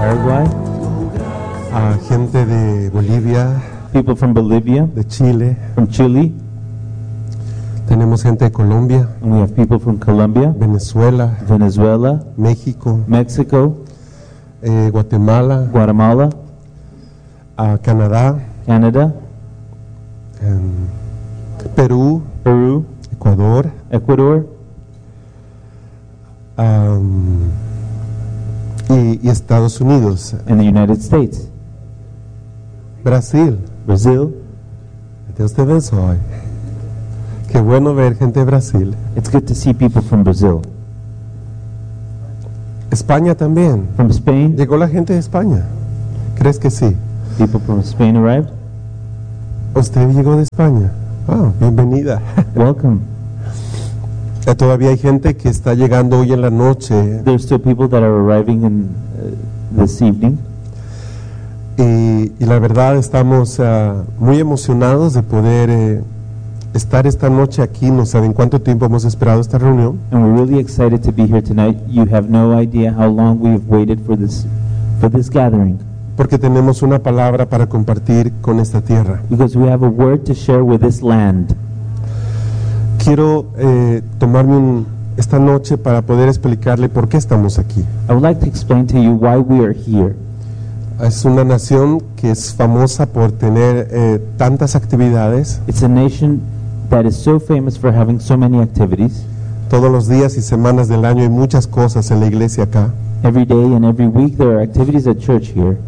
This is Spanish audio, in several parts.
Paraguay, gente de Bolivia, people from Bolivia, de Chile, from Chile, tenemos gente de Colombia, and we have people from Colombia, Venezuela, Venezuela, México, Mexico, Guatemala, Guatemala, Canadá, Canada, Perú, Peru, Ecuador, Ecuador, y Estados Unidos, and the United States, Brasil. Brazil. Dios te bendiga. Qué bueno ver gente de Brasil. It's good to see people from Brazil. España también. From Spain, Llegó la gente de España. ¿Crees que sí? people from Spain arrived. ¿Usted llegó de España? Bienvenida. Welcome. Todavía hay gente que está llegando hoy en la noche There's still people that are arriving in this evening, y la verdad estamos muy emocionados de poder estar esta noche aquí. No saben cuánto tiempo hemos esperado esta reunión. and we're really excited to be here tonight. You have no idea how long we have waited for this gathering, Porque tenemos una palabra para compartir con esta tierra. because we have a word to share with this land. Quiero tomarme esta noche para poder explicarle por qué estamos aquí. I would like to explain to you why we are here. Es una nación que es famosa por tener tantas actividades. It's a nation that is so famous for having so many activities. Todos los días y semanas del año hay muchas cosas en la iglesia acá. Every day and every week there are activities at church here,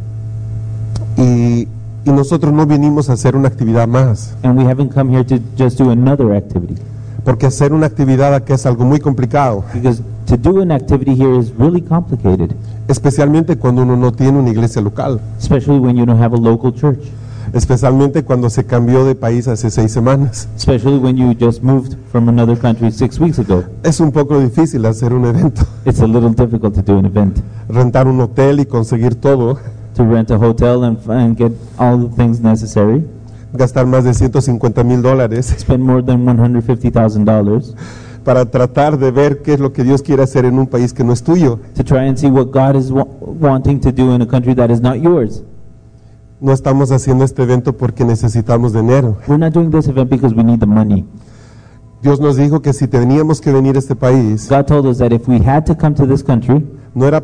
Y nosotros no vinimos a hacer una actividad más. and we haven't come here to just do another activity, Porque hacer una actividad acá es algo muy complicado. because to do an activity here is really complicated, Especialmente cuando uno no tiene una iglesia local. especially when you don't have a local church, Especialmente cuando se cambió de país hace 6 semanas. especially when you just moved from another country 6 weeks ago. Es un poco difícil hacer un evento. It's a little difficult to do an event, Rentar un hotel y conseguir todo. to rent a hotel and get all the things necessary, Gastar más de $150,000 spend more than $150,000 para tratar de ver qué es lo que Dios quiere hacer en un país que no es tuyo. to try and see what God is wanting to do in a country that is not yours. No estamos haciendo este evento porque necesitamos dinero. We're not doing this event because we need the money. Dios nos dijo que si teníamos que venir a este país, God told us that if we had to come to this country, no era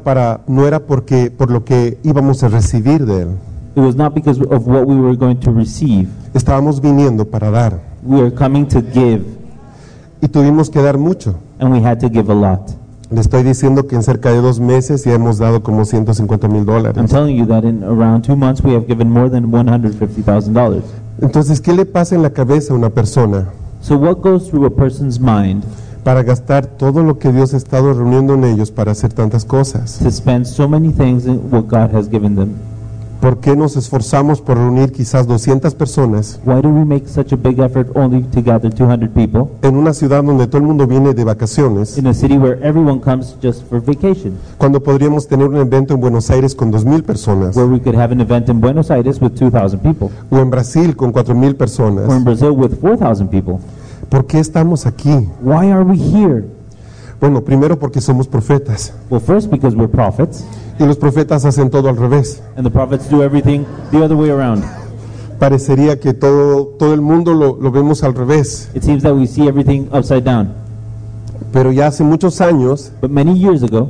por lo que íbamos a recibir de él. it was not because of what we were going to receive. Estábamos viniendo para dar We were coming to give, y tuvimos que dar mucho. and we had to give a lot. Le estoy diciendo que en cerca de 2 meses ya hemos dado como I'm $150,000. telling you that in around 2 months we have given more than $150,000. Entonces, ¿qué le pasa en la cabeza a una persona So what goes through a person's mind para gastar todo lo que Dios ha estado reuniendo en ellos para hacer tantas cosas? to spend so many things in what God has given them? ¿Por qué nos esforzamos por reunir quizás 200 personas Why do we make such a big effort only to gather 200 people en una ciudad donde todo el mundo viene de vacaciones, in a city where everyone comes just for vacation, cuando podríamos tener un evento en Buenos Aires con 2,000 personas, where we could have an event in Buenos Aires with 2,000 people, o en Brasil con 4,000 or in personas? Brazil with 4,000 people? ¿Por qué estamos aquí? Why are we here? Bueno, primero porque somos profetas, Well, first because we're prophets, y los profetas hacen todo al revés. and the prophets do everything the other way around. Parecería que todo el mundo lo vemos al revés, It seems that we see everything upside down. pero ya hace muchos años But many years ago,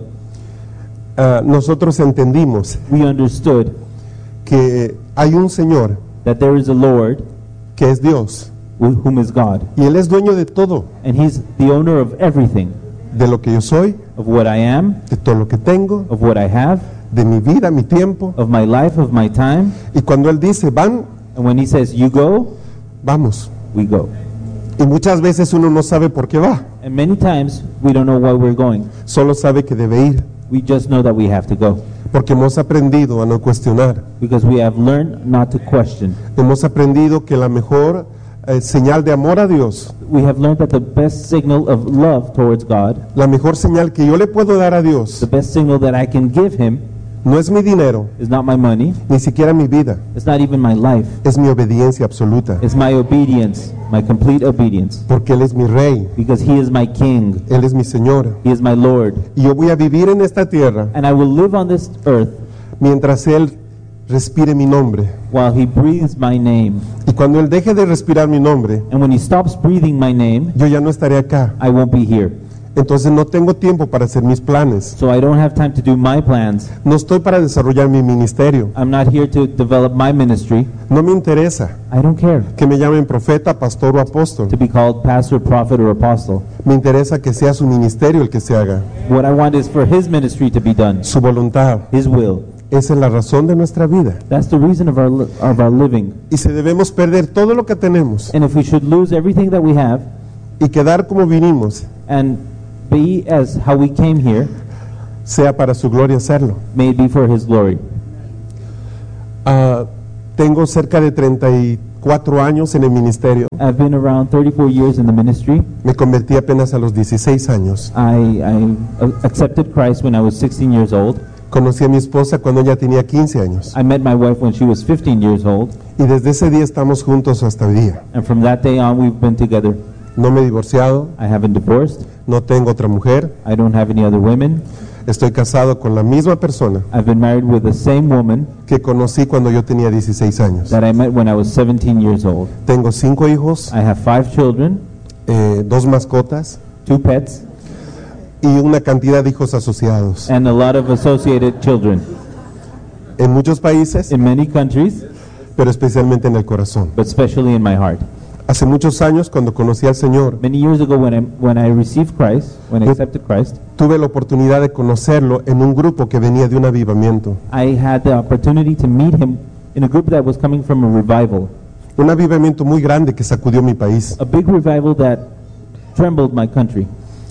nosotros entendimos we understood que hay un Señor that there is a Lord que es Dios, whom is God, y Él es dueño de todo, and He's the owner of everything, de lo que yo soy, of what I am, de todo lo que tengo, of what I have, de mi vida, mi tiempo. of my life, of my time. Y cuando Él dice, van, And when He says, you go, vamos. we go. Y muchas veces uno no sabe por qué va, And many times we don't know why we're going. solo sabe que debe ir, We just know that we have to go, porque hemos aprendido a no cuestionar. because we have learned not to question. Hemos aprendido que la mejor señal de amor a Dios, We have learned that the best signal of love towards God, la mejor señal que yo le puedo dar a the Dios, best signal that I can give Him, no es mi dinero, is not my money, ni siquiera mi vida, it's not even my life, es mi obediencia absoluta, it's my obedience, my complete obedience, porque Él es mi Rey, because He is my King, Él es mi Señor. He is my Lord, Y yo voy a vivir en esta tierra and I will live on this earth mientras Él respire mi nombre. while He breathes my name. Y cuando Él deje de respirar mi nombre, And when He stops breathing my name, yo ya no estaré acá. I won't be here. Entonces no tengo tiempo para hacer mis planes. So I don't have time to do my plans. No estoy para desarrollar mi ministerio. I'm not here to develop my ministry. No me interesa I don't care que me llamen profeta, pastor o apóstol. to be called pastor, prophet, or apostle. Me interesa que sea su ministerio el que se haga, What I want is for His ministry to be done, su voluntad. His will. Esa es la razón de nuestra vida. That's the reason of our living. Y si debemos perder todo lo que tenemos And if we should lose everything that we have y quedar como vinimos, and be as how we came here, sea para su gloria hacerlo. may it be for His glory. Tengo cerca de 34 años en el ministerio. I've been around 34 years in the ministry. Me convertí apenas a los 16 años. I accepted Christ when I was 16 years old. Conocí a mi esposa cuando ella tenía 15 años. I met my wife when she was 15 years old. Y desde ese día estamos juntos hasta hoy día. And from that day on, we've been together. No me he divorciado, I haven't divorced. no tengo otra mujer. I don't have any other women. Estoy casado con la misma persona I've been married with the same woman que conocí cuando yo tenía 16 años. that I met when I was 17 years old. Tengo 5 hijos, I have 5 children, 2 mascotas 2 pets, y una cantidad de hijos asociados. and a lot of associated children En muchos países, in many countries, pero especialmente en el corazón. but especially in my heart. Hace muchos años, cuando conocí al Señor, Many years ago when I received Christ, when I accepted Christ, tuve la oportunidad de conocerlo en un grupo que venía de un avivamiento. I had the opportunity to meet Him in a group that was coming from a revival, Un avivamiento muy grande que sacudió mi país. a big revival that trembled my country.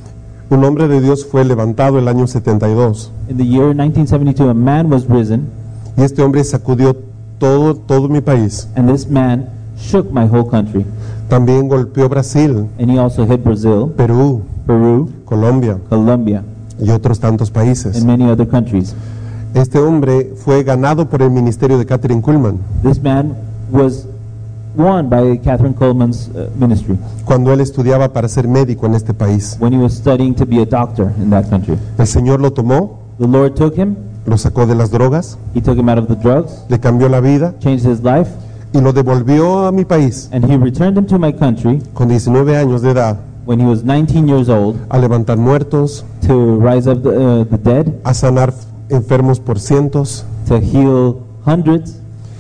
Un hombre de Dios fue levantado el año 72 In the year 1972, a man was risen, y este hombre sacudió todo mi país. and this man shook my whole country. También golpeó Brasil, And he also hit Brazil, Perú, Peru, Colombia Colombia, y otros tantos países. and many other countries. Este hombre fue ganado por el ministerio de Kathryn Kuhlman This man was won by Catherine Coleman's ministry cuando él estudiaba para ser médico en este país. when he was studying to be a doctor in that country. El Señor lo tomó, The Lord took him, lo sacó de las drogas, He took him out of the drugs, le cambió la vida changed his life, y lo devolvió a mi país and He returned him to my country con 19 años de edad when he was 19 years old a levantar muertos, to rise up the dead, a sanar enfermos por cientos, to heal hundreds,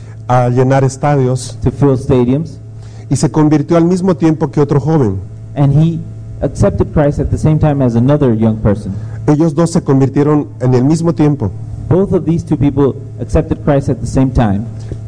a llenar estadios to fill stadiums, y se convirtió al mismo tiempo que otro joven. and he accepted Christ at the same time as another young person. Ellos dos se convirtieron en el mismo tiempo Both of these two people accepted Christ at the same time,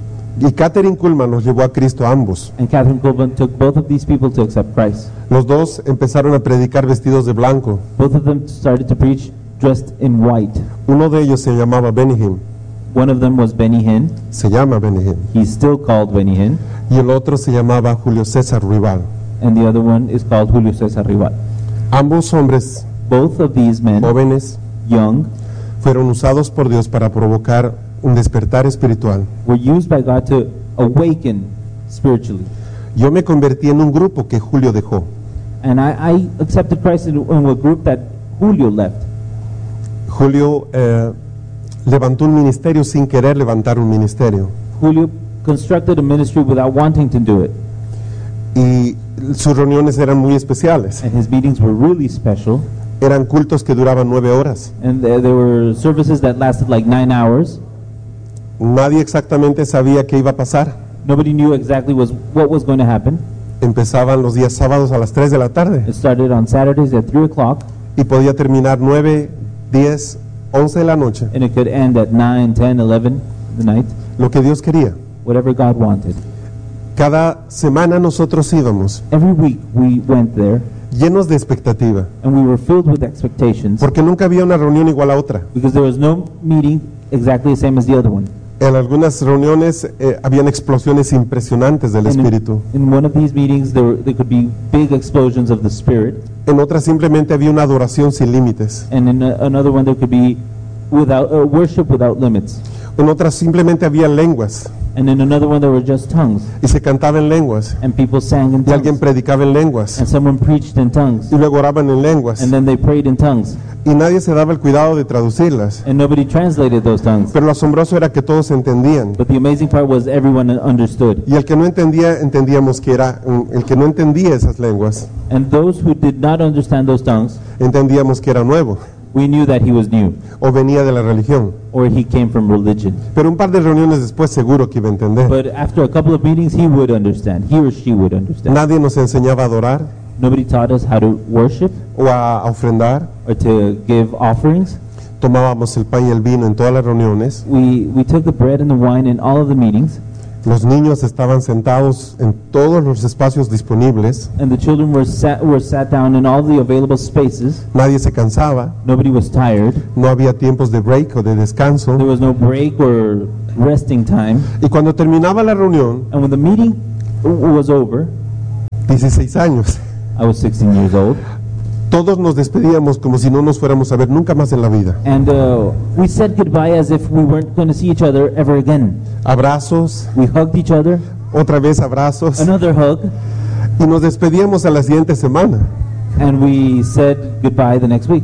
y Kathryn Kuhlman los llevó a Cristo a ambos. and Catherine Coleman took both of these people to accept Christ. Los dos empezaron a predicar vestidos de blanco. Both of them started to preach dressed in white. Uno de ellos se llamaba Benny Hinn, One of them was Benny Hinn. se llama Benny Hinn, He's still called Benny Hinn, y el otro se llamaba Julio César Rival. and the other one is called Julio Cesar Rival. Ambos hombres Both of these men, jóvenes young, fueron usados por Dios para provocar un despertar espiritual. were used by God to awaken spiritually. Yo me convertí en un grupo que Julio dejó. And I accepted Christ in a group that Julio left. Julio levantó un ministerio sin querer levantar un ministerio. Julio constructed a ministry without wanting to do it, Y sus reuniones eran muy especiales. and his meetings were really special. Eran cultos que duraban 9 horas. And there were services that lasted like 9 hours. Nadie exactamente sabía qué iba a pasar. Nobody knew exactly what was going to happen. Empezaban los días sábados a las 3 de la tarde It started on Saturdays at 3 o'clock, y podía terminar 9, 10, 11 de la noche. and it could end at 9, 10, 11 the night, Lo que Dios quería. whatever God wanted. Cada semana nosotros íbamos Every week we went there, llenos de expectativa, and we were filled with expectations, porque nunca había una reunión igual a otra. because there was no meeting exactly the same as the other one. En algunas reuniones habían explosiones impresionantes del And Espíritu. in one of these meetings, there could be big explosions of the Spirit, En otras simplemente había una adoración sin límites. and in another one there could be worship without limits. En otras simplemente había lenguas And in another one, there were just tongues. y se cantaba en lenguas And people sang in y alguien tongues. predicaba en lenguas And someone preached in tongues. y luego oraban en lenguas And then they prayed in tongues. y nadie se daba el cuidado de traducirlas. And nobody translated those tongues. Pero lo asombroso era que todos entendían. But the amazing part was everyone understood. Y el que no entendía, entendíamos que era, el que no entendía esas lenguas, And those who did not understand those tongues, entendíamos que era nuevo we knew that he was new, o venía de la religión. or he came from religion. Pero un par de reuniones después seguro que iba a entender. But after a couple of meetings, he would understand. He or she would understand. Nadie nos enseñaba a adorar Nobody taught us how to worship o a ofrendar. or to give offerings. Tomábamos el pan y el vino en todas las reuniones. We took the bread and the wine in all of the meetings, Los niños estaban sentados en todos los espacios disponibles. and the children were sat down in all the available spaces. Nadie se cansaba. Nobody was tired. No había tiempos de break o de descanso. There was no break or resting time. Y cuando terminaba la reunión, And when the meeting was over, 16 años, I was 16 years old, todos nos despedíamos como si no nos fuéramos a ver nunca más en la vida. and we said goodbye as if we weren't going to see each other ever again. Abrazos, We hugged each other, otra vez abrazos, another hug, y nos despedíamos a la siguiente semana. and we said goodbye the next week.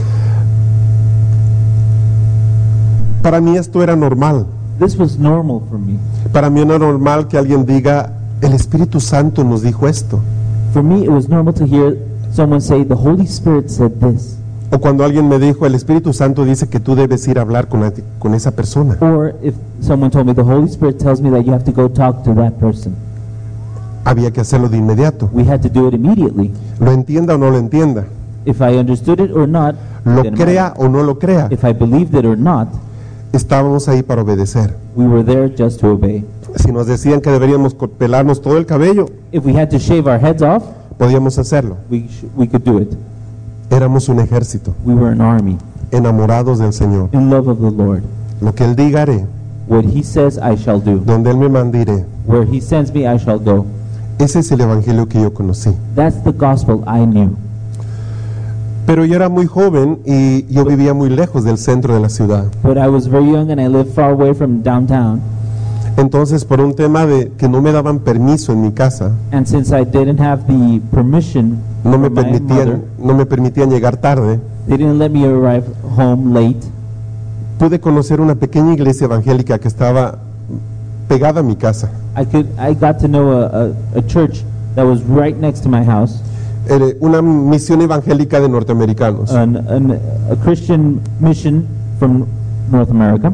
Para mí esto era normal. This was normal for me. Para mí era normal que alguien diga, el Espíritu Santo nos dijo esto. For me, it was normal to hear someone say, the Holy Spirit said this. O cuando alguien me dijo, el Espíritu Santo dice que tú debes ir a hablar con esa persona. Or if someone told me, the Holy Spirit tells me that you have to go talk to that person. Había que hacerlo de inmediato. We had to do it immediately. Lo entienda o no lo entienda. If I understood it or not, Lo then crea o no lo crea. if I believed it or not, Estábamos ahí para obedecer. we were there just to obey. Si nos decían que deberíamos pelarnos todo el cabello, If we had to shave our heads off, podíamos hacerlo. we could do it. Éramos un ejército, We were an army, enamorados del Señor. in love of the Lord. Lo que Él diga haré, What He says, I shall do. donde Él me mande iré. Where He sends me, I shall go. Ese es el evangelio que yo conocí. That's the gospel I knew. Pero yo era muy joven y yo vivía muy lejos del centro de la ciudad. But I was very young and I lived far away from downtown. Entonces, por un tema de que no me daban permiso en mi casa, And since I didn't have the permission no me from my mother, permitían llegar tarde, they didn't let me arrive home late. pude conocer una pequeña iglesia evangélica que estaba pegada a mi casa. I got to know a church that was right next to my house, Una misión evangélica de norteamericanos. a Christian mission from North America.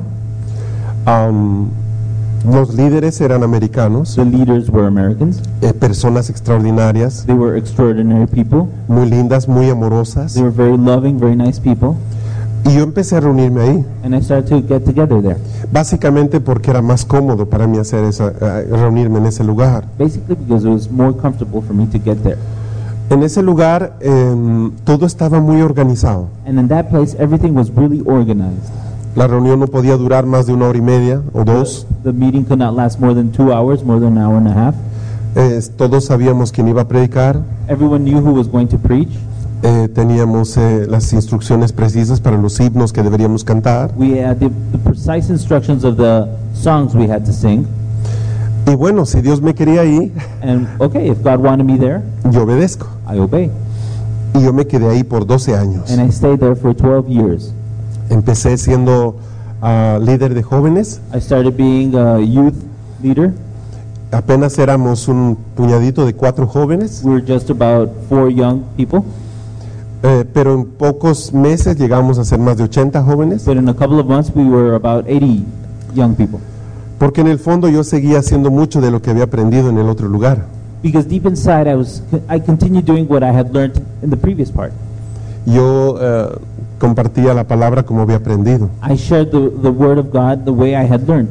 Los líderes eran americanos, The leaders were Americans. personas extraordinarias, They were extraordinary people. muy lindas, muy amorosas. They were very loving, very nice people. Y yo empecé a reunirme ahí, And I started to get together there, básicamente porque era más cómodo para mí reunirme en ese lugar. basically because it was more comfortable for me to get there. En ese lugar todo estaba muy organizado. And in that place, everything was really organized. La reunión no podía durar más de 1 hora y media o 2. The meeting could not last more than 2 hours, more than an hour and a half. Todos sabíamos quién iba a predicar. Everyone knew who was going to preach. Teníamos las instrucciones precisas para los himnos que deberíamos cantar. We had the precise instructions of the songs we had to sing. Y bueno, si Dios me quería ahí, And okay, if God wanted me there, yo obedezco. I obey. Y yo me quedé ahí por 12 años. And I stayed there for 12 years. Empecé siendo líder de jóvenes. I started being a youth leader. Apenas éramos un puñadito de 4 jóvenes. We were just about 4 young people. Pero en pocos meses llegamos a ser más de 80 jóvenes. But in a couple of months, we were about 80 young people. Porque en el fondo yo seguía haciendo mucho de lo que había aprendido en el otro lugar. Because deep inside, I continued doing what I had learned in the previous part. Yo compartía la palabra como había aprendido. I shared the word of God the way I had learned.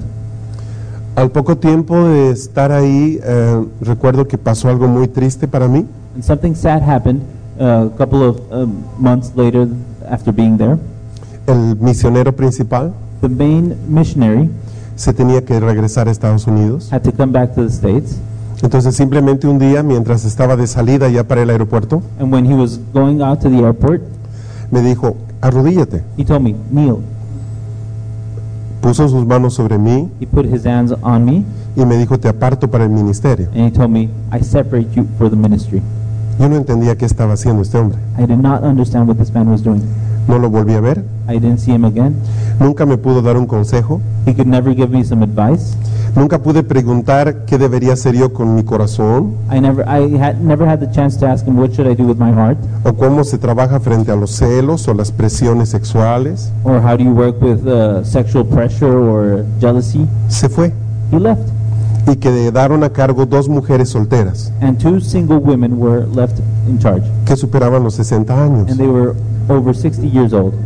Al poco tiempo de estar ahí, recuerdo que pasó algo muy triste para mí. And something sad happened a couple of months later after being there. El misionero principal The main missionary se tenía que regresar a Estados Unidos. had to come back to the States. Entonces simplemente un día, mientras estaba de salida ya para el aeropuerto, And when he was going out to the airport, me dijo, arrodíllate, he told me, kneel, puso sus manos sobre mí He put his hands on me, y me dijo, te aparto para el ministerio. and he told me, I separate you for the ministry. Yo no entendía qué estaba haciendo este hombre. I did not understand what this man was doing. No lo volví a ver. I didn't see him again. Nunca me pudo dar un consejo. He could never give me some advice. Nunca pude preguntar qué debería hacer yo con mi corazón I never had the chance to ask him, what should I do with my heart? o cómo se trabaja frente a los celos o las presiones sexuales. Or how do you work with sexual pressure or jealousy? Se fue He left. y quedaron a cargo 2 mujeres solteras And 2 single women were left in charge. que superaban los 60 años. And they were over 60 years old.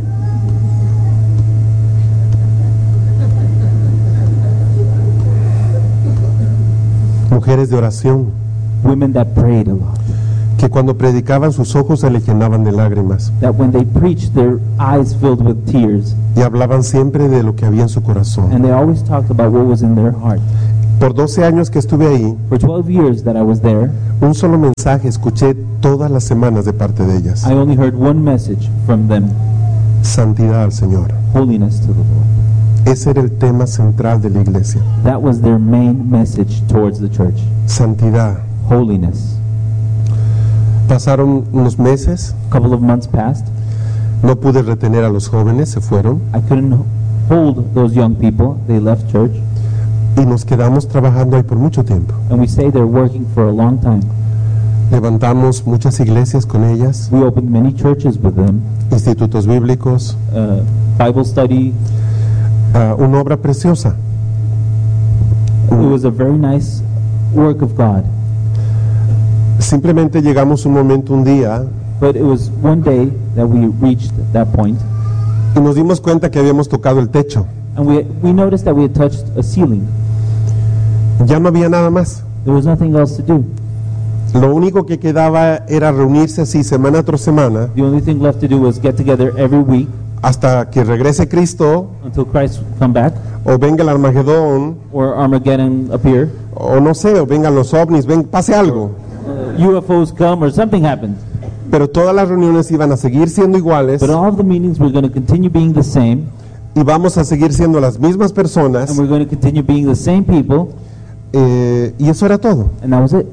Mujeres de oración Women that prayed a lot. que cuando predicaban sus ojos se le llenaban de lágrimas That when they preached, their eyes filled with tears. y hablaban siempre de lo que había en su corazón. And they always talked about what was in their heart. Por 12 años que estuve ahí, For 12 years that I was there, un solo mensaje escuché todas las semanas de parte de ellas. I only heard one message from them: Santidad al Señor. holiness to the Lord. Ese era el tema central de la iglesia. That was their main message towards the church. Santidad. Holiness. Pasaron unos meses, A couple of months passed. no pude retener a los jóvenes, se fueron I couldn't hold those young people. They left church. y nos quedamos trabajando ahí por mucho tiempo. And we stayed there working for a long time. Levantamos muchas iglesias con ellas, We opened many churches with them. institutos bíblicos, Bible study. una obra preciosa. It was a very nice work of God. Simplemente llegamos un momento, un día, But it was one day that we reached that point, y nos dimos cuenta que habíamos tocado el techo. and we noticed that we had touched a ceiling. Ya no había nada más. There was nothing else to do. Lo único que quedaba era reunirse así semana tras semana The only thing left to do was get together every week hasta que regrese Cristo until Christ come back, o venga el Armagedón or Armageddon appear, o no sé, o vengan los ovnis, pase algo. UFOs come, or something happens. Pero todas las reuniones iban a seguir siendo iguales But all of the meetings were going to continue being the same, y vamos a seguir siendo las mismas personas, and we're going to continue being the same people, y eso era todo. and that was it.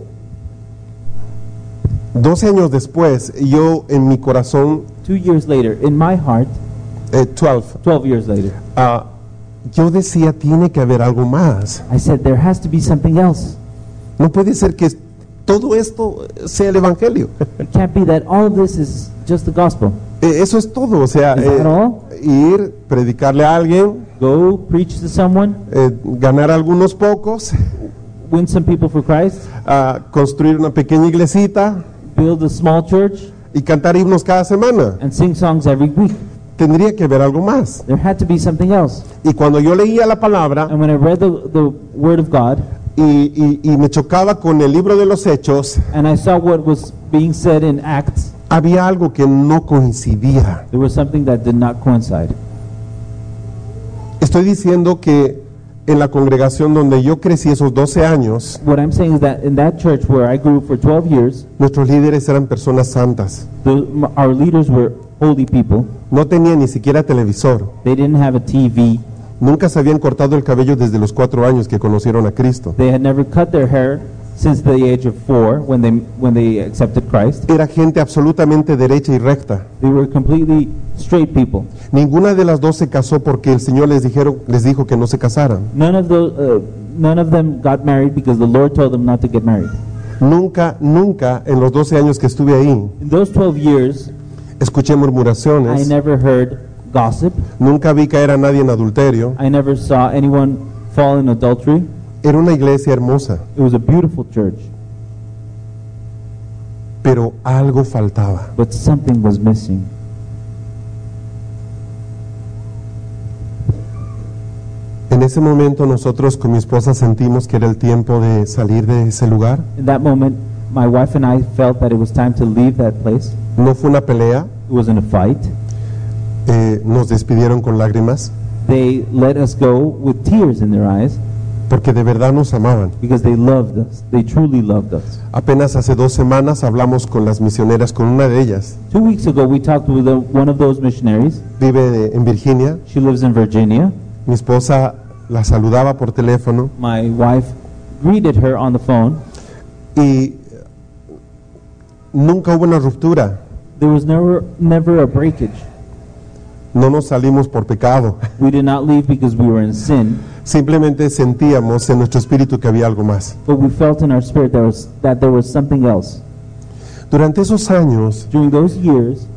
12 años después, yo en mi corazón, 2 years later, in my heart, 12 years later, yo decía, tiene que haber algo más. I said, there has to be something else. No puede ser que todo esto sea el Evangelio. It can't be that all of this is just the gospel. Eso es todo, o sea, Is that all? ir, predicarle a alguien, Go preach to someone, ganar algunos pocos, win some people for Christ, construir una pequeña iglesita build a small church, y cantar himnos cada semana. and sing songs every week. Tendría que haber algo más. There had to be something else. Y cuando yo leía la palabra And when I read the Word of God, y me chocaba con el libro de los Hechos, and I saw what was being said in Acts, había algo que no coincidía. there was something that did not coincide. Estoy diciendo que en la congregación donde yo crecí esos 12 años, What I'm saying is that in that church where I grew for 12 years, nuestros líderes eran personas santas. our leaders were holy people. No tenían ni siquiera televisor. They didn't have a TV. Nunca se habían cortado el cabello desde los 4 años que conocieron a Cristo. They had never cut their hair since the age of 4 when they accepted Christ. Era gente absolutamente derecha y recta. They were completely straight people. Ninguna de las dos se casó porque el Señor les dijo que no se casaran. None of them got married because the Lord told them not to get married. Nunca en los 12 años que estuve ahí In those 12 years, escuché I murmuraciones. never heard gossip. Nunca vi caer a nadie en adulterio. I never saw anyone fall in adultery. Era una iglesia hermosa, It was a beautiful church, pero algo faltaba. but something was missing. En ese momento nosotros con mi esposa sentimos que era el tiempo de salir de ese lugar. In that moment, my wife and I felt that it was time to leave that place. No fue una pelea, It wasn't a fight. nos despidieron con lágrimas, They let us go with tears in their eyes porque de verdad nos amaban. because they loved us. They truly loved us. Apenas hace 2 semanas hablamos con las misioneras, con una de ellas. 2 weeks ago, we talked with one of those missionaries. Vive en Virginia She lives in Virginia. Mi esposa la saludaba por teléfono My wife greeted her on the phone. y nunca hubo una ruptura. There was never a breakage. No nos salimos por pecado. We did not leave because we were in sin, Simplemente sentíamos en nuestro espíritu que había algo más. but we felt in our spirit that there was something else. Durante esos años, During those years,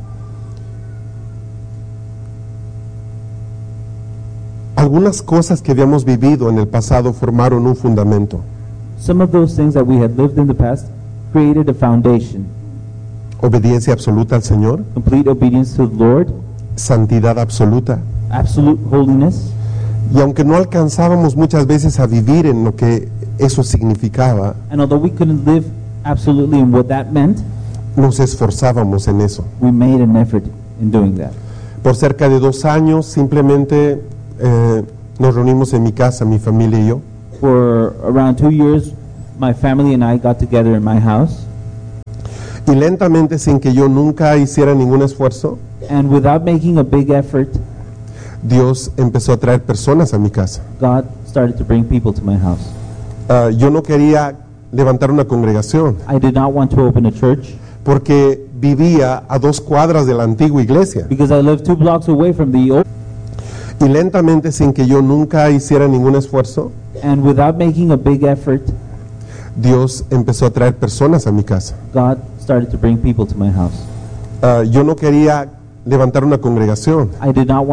algunas cosas que habíamos vivido en el pasado formaron un fundamento. some of those things that we had lived in the past created a foundation. Obediencia absoluta al Señor, Complete obedience to the Lord, santidad absoluta. absolute holiness. Y aunque no alcanzábamos muchas veces a vivir en lo que eso significaba, And although we couldn't live absolutely in what that meant, nos esforzábamos en eso. we made an effort in doing that. Por cerca de 2 años simplemente nos reunimos en mi casa, mi familia y yo, For around 2 years, my family and I got together in my house, y lentamente, sin que yo nunca hiciera ningún esfuerzo, and without making a big effort, Dios empezó a traer personas a mi casa. God started to bring people to my house. Yo no quería levantar una congregación I did not want to open a church porque vivía a 2 cuadras de la antigua iglesia, because I lived 2 blocks away from the old, y lentamente, sin que yo nunca hiciera ningún esfuerzo, and without making a big effort, Dios empezó a traer personas a mi casa. God started to bring people to my house. Yo no quería levantar una congregación I did not want